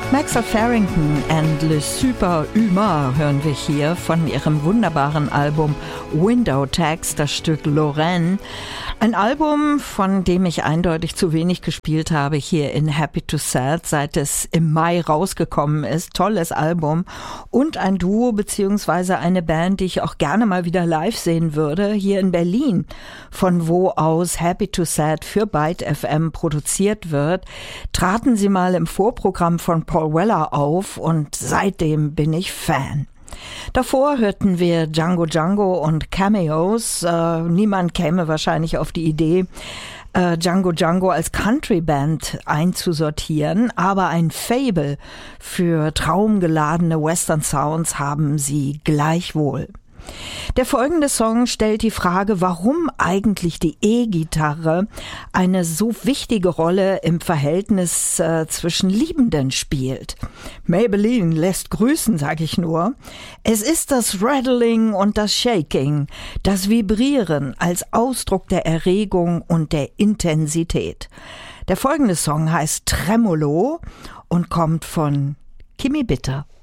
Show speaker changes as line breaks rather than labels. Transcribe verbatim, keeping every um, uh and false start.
Maxwell Farrington and Le Super Humain hören wir hier von ihrem wunderbaren Album Window Tags, das Stück Lorraine. Ein Album, von dem ich eindeutig zu wenig gespielt habe hier in Happy to Sad, seit es im Mai rausgekommen ist. Tolles Album und ein Duo beziehungsweise eine Band, die ich auch gerne mal wieder live sehen würde, hier in Berlin, von wo aus Happy to Sad für Byte F M produziert wird. Traten sie mal im Vorprogramm von Paul Weller auf und seitdem bin ich Fan. Davor hörten wir Django Django und Cameos. Äh, niemand käme wahrscheinlich auf die Idee, äh, Django Django als Country-Band einzusortieren, aber ein Faible für traumgeladene Western-Sounds haben sie gleichwohl. Der folgende Song stellt die Frage, warum eigentlich die E-Gitarre eine so wichtige Rolle im Verhältnis äh, zwischen Liebenden spielt. Maybelline lässt grüßen, sage ich nur. Es ist das Rattling und das Shaking, das Vibrieren als Ausdruck der Erregung und der Intensität. Der folgende Song heißt Tremolo und kommt von Kimi Bitter.